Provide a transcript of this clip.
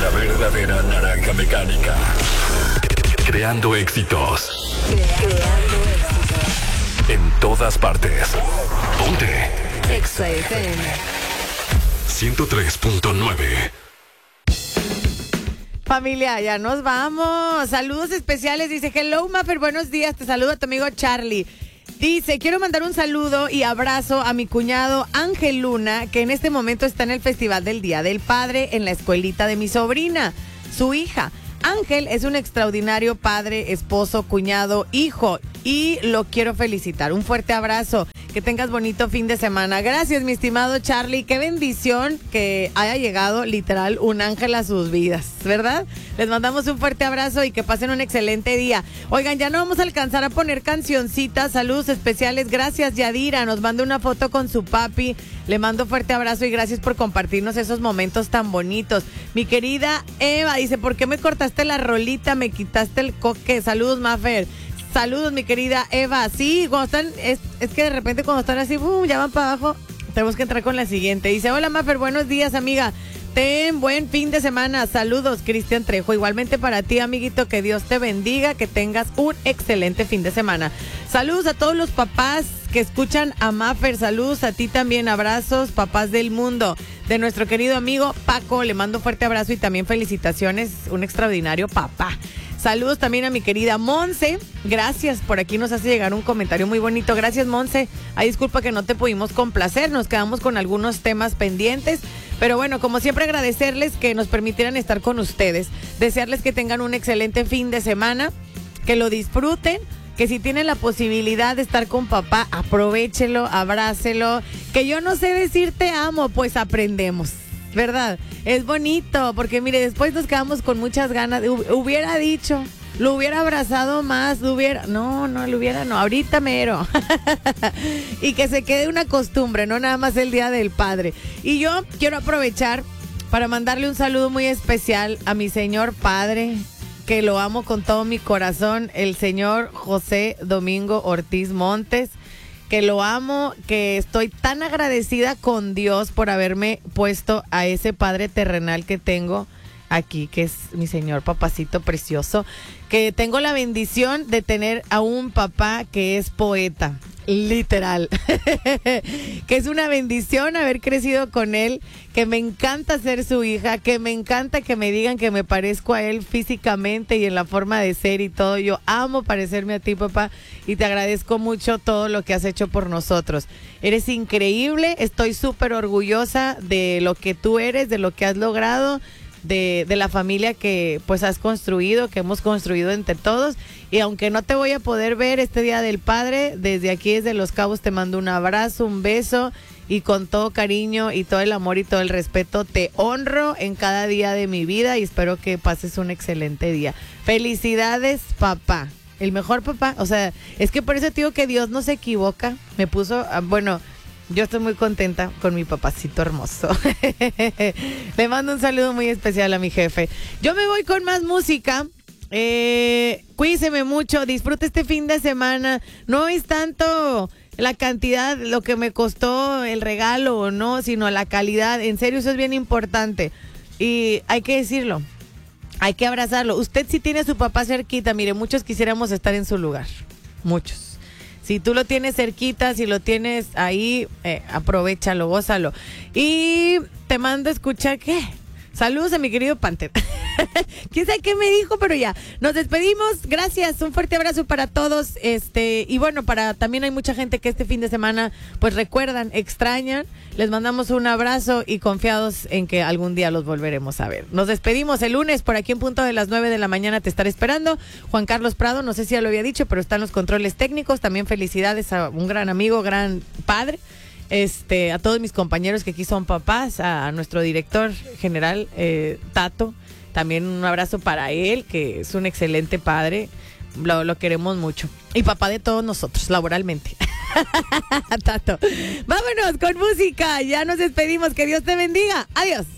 La verdadera naranja mecánica. Creando éxitos. Creando éxitos. En todas partes. Ponte. Exa FM. 103.9. Familia, ya nos vamos. Saludos especiales. Dice, hello, Maffer, buenos días. Te saluda tu amigo Charlie. Dice, quiero mandar un saludo y abrazo a mi cuñado Ángel Luna, que en este momento está en el Festival del Día del Padre en la escuelita de mi sobrina, su hija. Ángel es un extraordinario padre, esposo, cuñado, hijo, y lo quiero felicitar. Un fuerte abrazo. Que tengas bonito fin de semana. Gracias, mi estimado Charlie. Qué bendición que haya llegado literal un ángel a sus vidas, ¿verdad? Les mandamos un fuerte abrazo y que pasen un excelente día. Oigan, ya no vamos a alcanzar a poner cancioncitas. Saludos especiales. Gracias, Yadira. Nos manda una foto con su papi. Le mando fuerte abrazo y gracias por compartirnos esos momentos tan bonitos. Mi querida Eva dice, ¿por qué me cortaste la rolita? Me quitaste el coque. Saludos, Maffer. Saludos, mi querida Eva. Sí, cuando están, es que de repente cuando están así, ya van para abajo, tenemos que entrar con la siguiente. Dice, hola, Maffer, buenos días, amiga. Ten buen fin de semana. Saludos, Cristian Trejo. Igualmente para ti, amiguito, que Dios te bendiga, que tengas un excelente fin de semana. Saludos a todos los papás que escuchan a Maffer. Saludos a ti también. Abrazos, papás del mundo. De nuestro querido amigo Paco, le mando un fuerte abrazo y también felicitaciones. Un extraordinario papá. Saludos también a mi querida Monse. Gracias, por aquí nos hace llegar un comentario muy bonito. Gracias, Monse. Ay, disculpa que no te pudimos complacer, nos quedamos con algunos temas pendientes. Pero bueno, como siempre, agradecerles que nos permitieran estar con ustedes. Desearles que tengan un excelente fin de semana, que lo disfruten, que si tienen la posibilidad de estar con papá, aprovéchelo, abrácelo. Que yo no sé decir te amo, pues aprendemos. ¿Verdad? Es bonito, porque mire, después nos quedamos con muchas ganas. Hubiera dicho, lo hubiera abrazado más, lo hubiera... No, ahorita mero. Y que se quede una costumbre, no nada más el Día del Padre. Y yo quiero aprovechar para mandarle un saludo muy especial a mi señor padre, que lo amo con todo mi corazón, el señor José Domingo Ortiz Montes. Que lo amo, que estoy tan agradecida con Dios por haberme puesto a ese padre terrenal que tengo aquí, que es mi señor papacito precioso, que tengo la bendición de tener a un papá que es poeta, literal, que es una bendición haber crecido con él, que me encanta ser su hija, que me encanta que me digan que me parezco a él físicamente y en la forma de ser y todo. Yo amo parecerme a ti, papá, y te agradezco mucho todo lo que has hecho por nosotros. Eres increíble, estoy súper orgullosa de lo que tú eres, de lo que has logrado, de la familia que pues has construido, que hemos construido entre todos. Y aunque no te voy a poder ver este Día del Padre, desde aquí, desde Los Cabos, te mando un abrazo, un beso, y con todo cariño y todo el amor y todo el respeto te honro en cada día de mi vida y espero que pases un excelente día. Felicidades, papá. El mejor papá. O sea, es que por eso te digo que Dios no se equivoca. Me puso, bueno... Yo estoy muy contenta con mi papacito hermoso. Le mando un saludo muy especial a mi jefe. Yo me voy con más música. Cuídese mucho, disfrute este fin de semana. No es tanto la cantidad, lo que me costó el regalo o no, sino la calidad. En serio, eso es bien importante. Y hay que decirlo, hay que abrazarlo. Usted si tiene a su papá cerquita, mire, muchos quisiéramos estar en su lugar. Muchos. Si tú lo tienes cerquita, si lo tienes ahí, aprovéchalo, gózalo. Y te mando a escuchar, ¿qué? Saludos a mi querido Panther. ¿Quién sabe qué me dijo? Pero ya, nos despedimos. Gracias, un fuerte abrazo para todos. Y bueno, también hay mucha gente que este fin de semana, pues recuerdan, extrañan. Les mandamos un abrazo y confiados en que algún día los volveremos a ver. Nos despedimos el lunes por aquí en punto de las 9 de la mañana. Te estaré esperando. Juan Carlos Prado, no sé si ya lo había dicho, pero están los controles técnicos. También felicidades a un gran amigo, gran padre. A todos mis compañeros que aquí son papás, a nuestro director general, Tato, también un abrazo para él, que es un excelente padre, lo queremos mucho, y papá de todos nosotros, laboralmente. Tato, vámonos con música, ya nos despedimos, que Dios te bendiga, adiós.